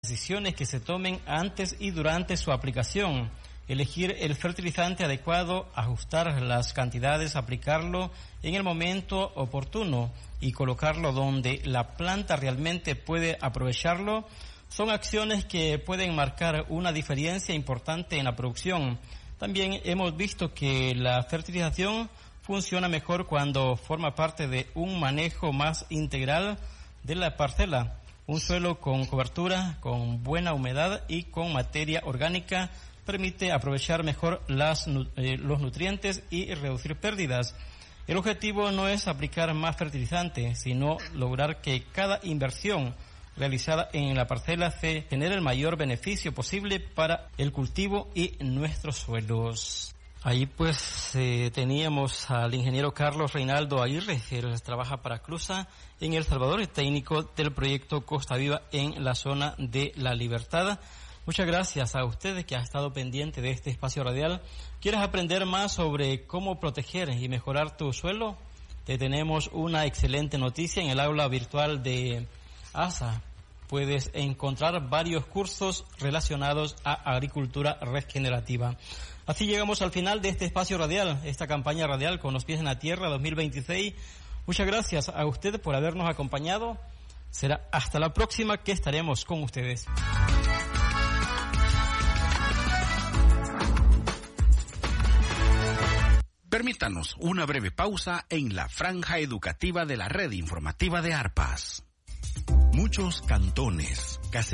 decisiones que se tomen antes y durante su aplicación. Elegir el fertilizante adecuado, ajustar las cantidades, aplicarlo en el momento oportuno y colocarlo donde la planta realmente puede aprovecharlo, son acciones que pueden marcar una diferencia importante en la producción. También hemos visto que la fertilización funciona mejor cuando forma parte de un manejo más integral de la parcela. Un suelo con cobertura, con buena humedad y con materia orgánica permite aprovechar mejor los nutrientes y reducir pérdidas. El objetivo no es aplicar más fertilizante, sino lograr que cada inversión realizada en la parcela se genere el mayor beneficio posible para el cultivo y nuestros suelos. Ahí pues teníamos al ingeniero Carlos Reinaldo Aguirre, él trabaja para CRUZA en El Salvador, el técnico del proyecto Costa Viva en la zona de La Libertad. Muchas gracias a ustedes que han estado pendientes de este espacio radial. ¿Quieres aprender más sobre cómo proteger y mejorar tu suelo? Te tenemos una excelente noticia en el aula virtual de ASA. Puedes encontrar varios cursos relacionados a agricultura regenerativa. Así llegamos al final de este espacio radial, esta campaña radial con los pies en la tierra 2026. Muchas gracias a ustedes por habernos acompañado. Será hasta la próxima que estaremos con ustedes. Permítanos una breve pausa en la franja educativa de la red informativa de Arpas. Muchos cantones,